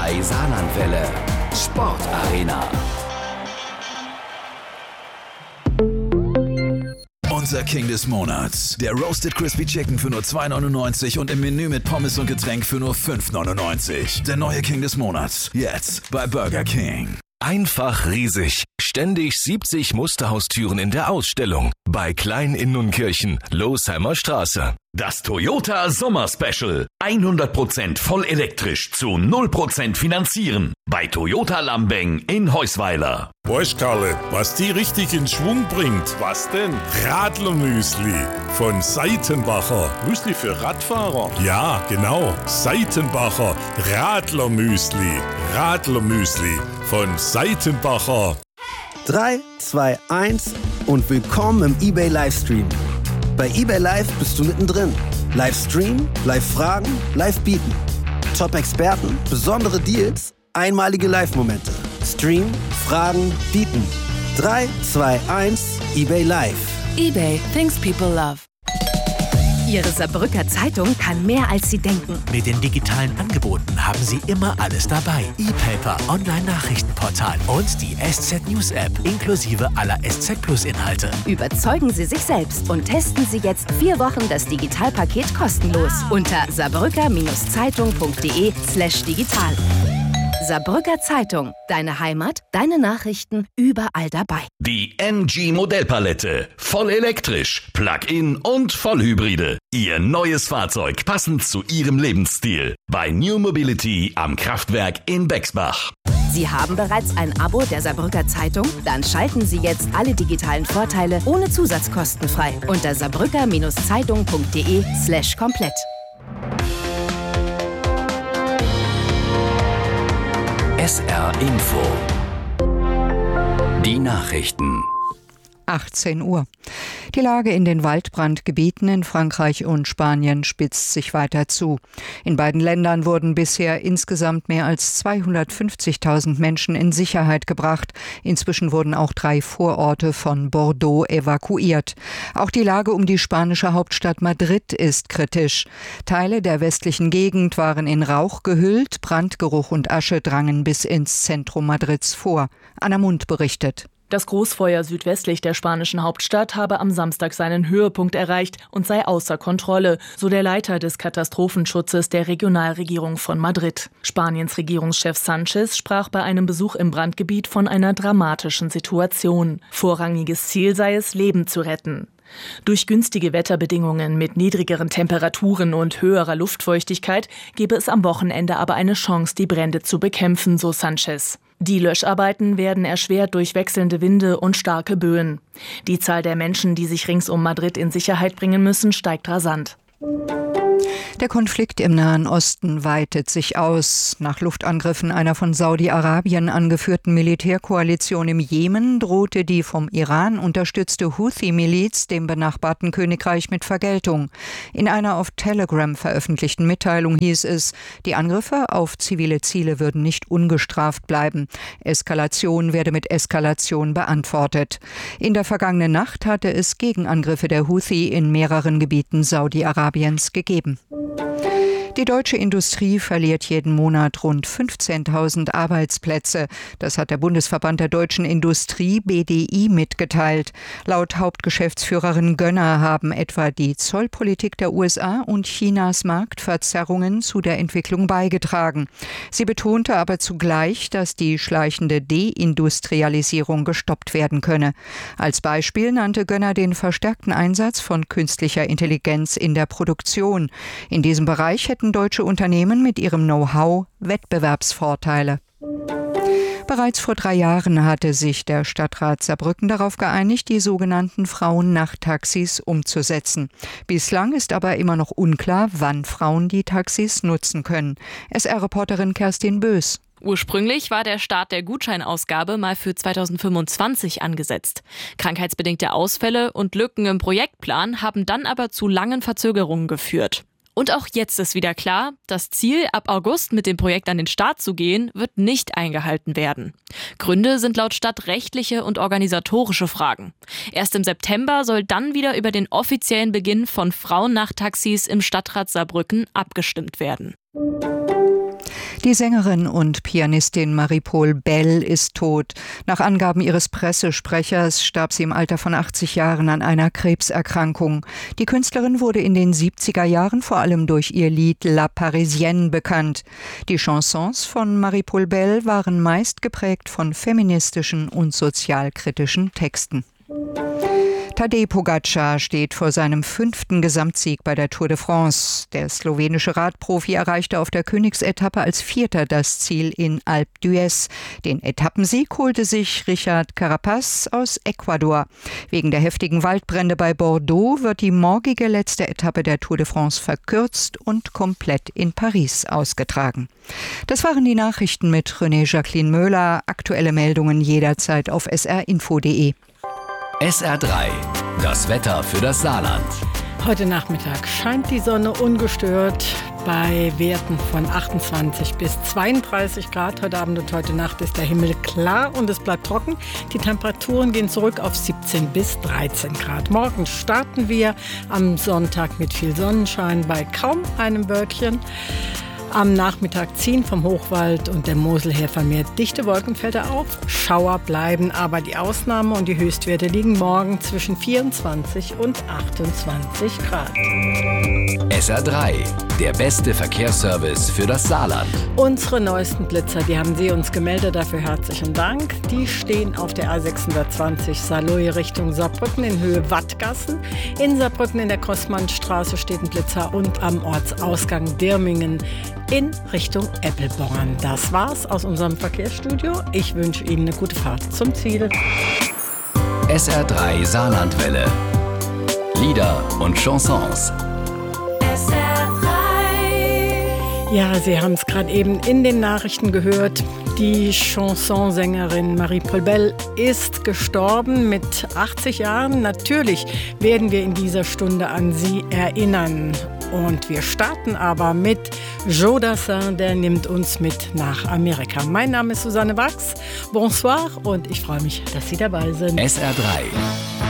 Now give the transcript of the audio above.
bei Saarlandwelle. Sportarena. Unser King des Monats. Der Roasted Crispy Chicken für nur 2,99 und im Menü mit Pommes und Getränk für nur 5,99. Der neue King des Monats. Jetzt bei Burger King. Einfach riesig. Ständig 70 Musterhaustüren in der Ausstellung. Bei Klein in Nunkirchen, Losheimer Straße. Das Toyota Sommer Special. 100% voll elektrisch zu 0% finanzieren. Bei Toyota Lambeng in Heusweiler. Weißt Karle, was die richtig in Schwung bringt? Was denn? Radlermüsli von Seitenbacher. Müsli für Radfahrer? Ja, genau. Seitenbacher Radlermüsli. Radlermüsli von Seitenbacher. 3, 2, 1 und willkommen im eBay Livestream. Bei eBay Live bist du mittendrin. Livestream, Live-Fragen, Live-Bieten. Top-Experten, besondere Deals, einmalige Live-Momente. Stream, Fragen, Bieten. 3, 2, 1, eBay Live. eBay, things people love. Ihre Saarbrücker Zeitung kann mehr, als Sie denken. Mit den digitalen Angeboten haben Sie immer alles dabei. E-Paper, Online-Nachrichtenportal und die SZ News App inklusive aller SZ Plus Inhalte. Überzeugen Sie sich selbst und testen Sie jetzt 4 Wochen das Digitalpaket kostenlos unter saarbrücker-zeitung.de/digital. Saarbrücker Zeitung. Deine Heimat, deine Nachrichten, überall dabei. Die MG Modellpalette. Voll elektrisch, Plug-in und Vollhybride. Ihr neues Fahrzeug passend zu Ihrem Lebensstil. Bei New Mobility am Kraftwerk in Bexbach. Sie haben bereits ein Abo der Saarbrücker Zeitung? Dann schalten Sie jetzt alle digitalen Vorteile ohne Zusatzkosten frei unter saarbrücker-zeitung.de/komplett. SR Info. Die Nachrichten. 18 Uhr. Die Lage in den Waldbrandgebieten in Frankreich und Spanien spitzt sich weiter zu. In beiden Ländern wurden bisher insgesamt mehr als 250.000 Menschen in Sicherheit gebracht. Inzwischen wurden auch 3 Vororte von Bordeaux evakuiert. Auch die Lage um die spanische Hauptstadt Madrid ist kritisch. Teile der westlichen Gegend waren in Rauch gehüllt. Brandgeruch und Asche drangen bis ins Zentrum Madrids vor. Anna Mund berichtet. Das Großfeuer südwestlich der spanischen Hauptstadt habe am Samstag seinen Höhepunkt erreicht und sei außer Kontrolle, so der Leiter des Katastrophenschutzes der Regionalregierung von Madrid. Spaniens Regierungschef Sánchez sprach bei einem Besuch im Brandgebiet von einer dramatischen Situation. Vorrangiges Ziel sei es, Leben zu retten. Durch günstige Wetterbedingungen mit niedrigeren Temperaturen und höherer Luftfeuchtigkeit gebe es am Wochenende aber eine Chance, die Brände zu bekämpfen, so Sánchez. Die Löscharbeiten werden erschwert durch wechselnde Winde und starke Böen. Die Zahl der Menschen, die sich rings um Madrid in Sicherheit bringen müssen, steigt rasant. Der Konflikt im Nahen Osten weitet sich aus. Nach Luftangriffen einer von Saudi-Arabien angeführten Militärkoalition im Jemen drohte die vom Iran unterstützte Houthi-Miliz dem benachbarten Königreich mit Vergeltung. In einer auf Telegram veröffentlichten Mitteilung hieß es, die Angriffe auf zivile Ziele würden nicht ungestraft bleiben. Eskalation werde mit Eskalation beantwortet. In der vergangenen Nacht hatte es Gegenangriffe der Houthi in mehreren Gebieten Saudi-Arabiens gegeben. Die deutsche Industrie verliert jeden Monat rund 15.000 Arbeitsplätze. Das hat der Bundesverband der deutschen Industrie BDI mitgeteilt. Laut Hauptgeschäftsführerin Gönner haben etwa die Zollpolitik der USA und Chinas Marktverzerrungen zu der Entwicklung beigetragen. Sie betonte aber zugleich, dass die schleichende Deindustrialisierung gestoppt werden könne. Als Beispiel nannte Gönner den verstärkten Einsatz von künstlicher Intelligenz in der Produktion. In diesem Bereich hätten deutsche Unternehmen mit ihrem Know-how Wettbewerbsvorteile. Bereits vor 3 Jahren hatte sich der Stadtrat Saarbrücken darauf geeinigt, die sogenannten Frauen-Nachttaxis umzusetzen. Bislang ist aber immer noch unklar, wann Frauen die Taxis nutzen können. SR-Reporterin Kerstin Bös. Ursprünglich war der Start der Gutscheinausgabe mal für 2025 angesetzt. Krankheitsbedingte Ausfälle und Lücken im Projektplan haben dann aber zu langen Verzögerungen geführt. Und auch jetzt ist wieder klar, das Ziel, ab August mit dem Projekt an den Start zu gehen, wird nicht eingehalten werden. Gründe sind laut Stadt rechtliche und organisatorische Fragen. Erst im September soll dann wieder über den offiziellen Beginn von Frauen-Nachttaxis im Stadtrat Saarbrücken abgestimmt werden. Die Sängerin und Pianistin Marie-Paule Bell ist tot. Nach Angaben ihres Pressesprechers starb sie im Alter von 80 Jahren an einer Krebserkrankung. Die Künstlerin wurde in den 70er Jahren vor allem durch ihr Lied La Parisienne bekannt. Die Chansons von Marie-Paule Bell waren meist geprägt von feministischen und sozialkritischen Texten. Tadej Pogačar steht vor seinem 5. Gesamtsieg bei der Tour de France. Der slowenische Radprofi erreichte auf der Königsetappe als Vierter das Ziel in Alpe d'Huez. Den Etappensieg holte sich Richard Carapaz aus Ecuador. Wegen der heftigen Waldbrände bei Bordeaux wird die morgige letzte Etappe der Tour de France verkürzt und komplett in Paris ausgetragen. Das waren die Nachrichten mit René Jacqueline Möhler. Aktuelle Meldungen jederzeit auf srinfo.de. SR3, das Wetter für das Saarland. Heute Nachmittag scheint die Sonne ungestört bei Werten von 28 bis 32 Grad. Heute Abend und heute Nacht ist der Himmel klar und es bleibt trocken. Die Temperaturen gehen zurück auf 17 bis 13 Grad. Morgen starten wir am Sonntag mit viel Sonnenschein bei kaum einem Wölkchen. Am Nachmittag ziehen vom Hochwald und der Mosel her vermehrt dichte Wolkenfelder auf. Schauer bleiben aber die Ausnahme und die Höchstwerte liegen morgen zwischen 24 und 28 Grad. SR3, der beste Verkehrsservice für das Saarland. Unsere neuesten Blitzer, die haben Sie uns gemeldet, dafür herzlichen Dank. Die stehen auf der A620 Saarlouis Richtung Saarbrücken in Höhe Wattgassen. In Saarbrücken in der Grossmannstraße steht ein Blitzer und am Ortsausgang Dirmingen in Richtung Eppelborn. Das war's aus unserem Verkehrsstudio. Ich wünsche Ihnen eine gute Fahrt zum Ziel. SR3 Saarlandwelle. Lieder und Chansons. SR3. Ja, Sie haben es gerade eben in den Nachrichten gehört. Die Chansonsängerin Marie-Paule Bell ist gestorben mit 80 Jahren. Natürlich werden wir in dieser Stunde an sie erinnern. Und wir starten aber mit Joe Dassin, der nimmt uns mit nach Amerika. Mein Name ist Susanne Wachs. Bonsoir und ich freue mich, dass Sie dabei sind. SR3.